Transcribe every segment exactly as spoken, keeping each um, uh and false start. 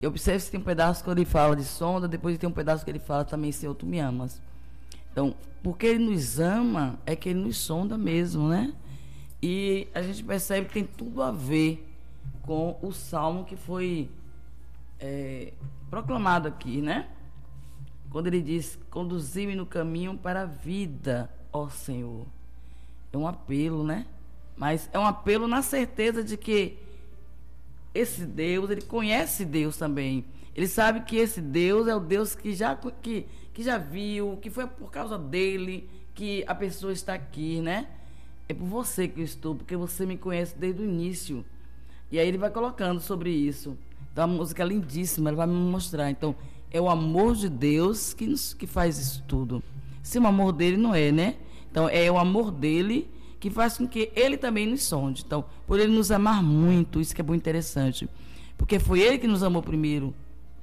E observe se tem um pedaço que ele fala de sonda, depois tem um pedaço que ele fala também, Senhor, tu me amas. Então, porque ele nos ama, é que ele nos sonda mesmo, né? E a gente percebe que tem tudo a ver com o salmo que foi é, proclamado aqui, né? Quando ele diz, conduzi-me no caminho para a vida, ó Senhor. É um apelo, né? Mas é um apelo na certeza de que esse Deus, ele conhece Deus também. Ele sabe que esse Deus é o Deus que já, que, que já viu, que foi por causa dele que a pessoa está aqui, né? É por você que eu estou, porque você me conhece desde o início. E aí ele vai colocando sobre isso. Então a música é lindíssima, ele vai me mostrar. Então, é o amor de Deus que, nos, que faz isso tudo. Se o amor dele não é, né? Então, é o amor dele que faz com que ele também nos sonde. Então, por ele nos amar muito, isso que é muito interessante. Porque foi ele que nos amou primeiro.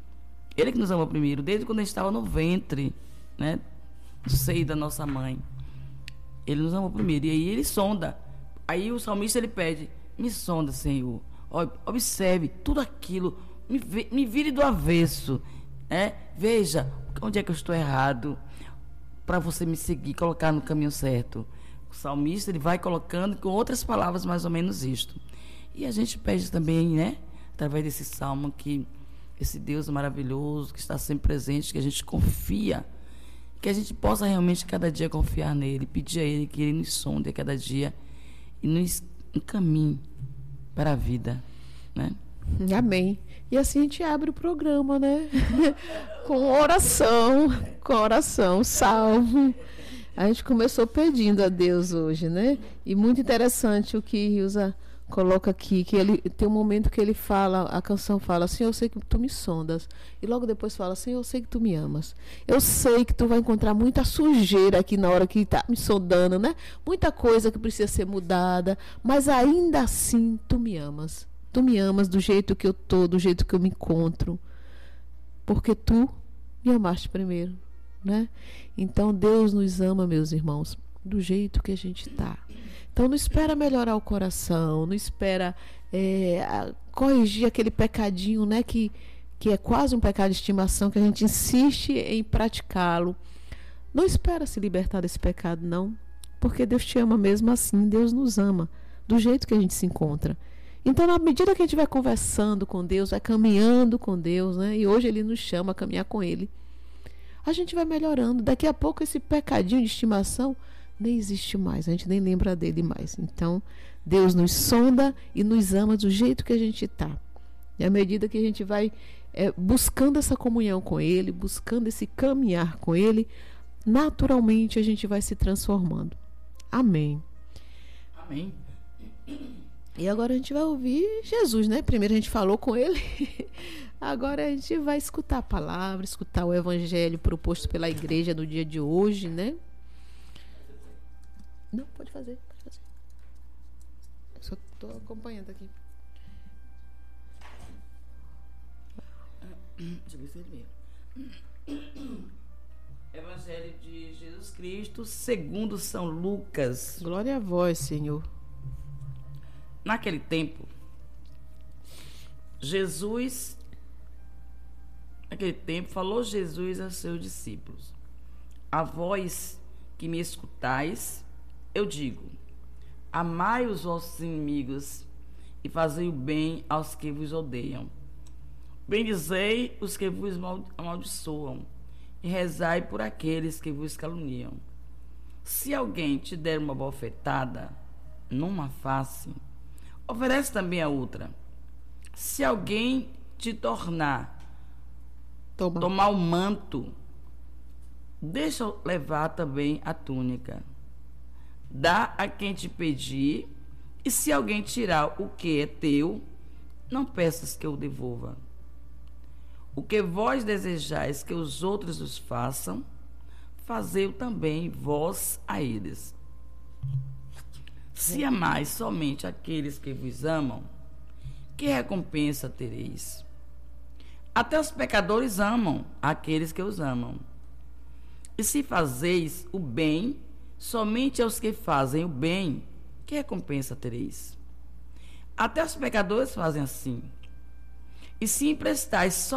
Ele que nos amou primeiro, desde quando a gente estava no ventre, né? Do seio da nossa mãe. Ele nos amou primeiro. E aí ele sonda. Aí o salmista, ele pede, me sonda, Senhor. Observe tudo aquilo. Me, me vire do avesso. É? Veja onde é que eu estou errado, para você me seguir, colocar no caminho certo. O salmista, ele vai colocando com outras palavras mais ou menos isto. E a gente pede também, né, através desse salmo, que esse Deus maravilhoso, que está sempre presente, que a gente confia, que a gente possa realmente cada dia confiar nele, pedir a ele que ele nos sonde a cada dia e nos encaminhe para a vida, né? Amém. E assim a gente abre o programa, né? Com oração, com oração, salmo. A gente começou pedindo a Deus hoje, né? E muito interessante o que Rilza coloca aqui, que ele tem um momento que ele fala, a canção fala, Senhor, eu sei que tu me sondas. E logo depois fala, Senhor, eu sei que tu me amas. Eu sei que tu vai encontrar muita sujeira aqui na hora que tá me sondando, né? Muita coisa que precisa ser mudada, mas ainda assim tu me amas. Tu me amas do jeito que eu tô, do jeito que eu me encontro. Porque tu me amaste primeiro, né? Então Deus nos ama, meus irmãos, do jeito que a gente tá. Então não espera melhorar o coração, não espera é, corrigir aquele pecadinho, né? Que, que é quase um pecado de estimação, que a gente insiste em praticá-lo. Não espera se libertar desse pecado, não. Porque Deus te ama mesmo assim, Deus nos ama, do jeito que a gente se encontra. Então, na medida que a gente vai conversando com Deus, vai caminhando com Deus, né? E hoje Ele nos chama a caminhar com Ele. A gente vai melhorando. Daqui a pouco esse pecadinho de estimação nem existe mais. A gente nem lembra dele mais. Então, Deus nos sonda e nos ama do jeito que a gente está. E à medida que a gente vai é, buscando essa comunhão com Ele, buscando esse caminhar com Ele, naturalmente a gente vai se transformando. Amém. Amém. E agora a gente vai ouvir Jesus, né? Primeiro a gente falou com ele, agora a gente vai escutar a palavra, escutar o evangelho proposto pela igreja no dia de hoje, né? Não, pode fazer, pode fazer. Eu só estou acompanhando aqui. Deixa eu ver se ele mesmo. Evangelho de Jesus Cristo, segundo São Lucas. Glória a vós, Senhor. Naquele tempo, Jesus, naquele tempo, falou Jesus aos seus discípulos: a vós que me escutais, eu digo, amai os vossos inimigos e fazei o bem aos que vos odeiam. Bendizei os que vos amaldiçoam e rezai por aqueles que vos caluniam. Se alguém te der uma bofetada numa face, oferece também a outra. Se alguém te tornar Toma. tomar o manto, deixa levar também a túnica. Dá a quem te pedir, e se alguém tirar o que é teu, não peças que eu devolva. O que vós desejais que os outros os façam, fazei-o também vós a eles. Se amais somente aqueles que vos amam, que recompensa tereis? Até os pecadores amam aqueles que os amam. E se fazeis o bem somente aos que fazem o bem, que recompensa tereis? Até os pecadores fazem assim. e se emprestar só